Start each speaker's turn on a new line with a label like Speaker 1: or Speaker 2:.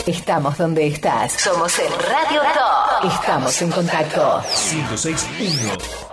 Speaker 1: Estamos donde estás. Somos el Radio Top. Estamos en contacto.
Speaker 2: 106.1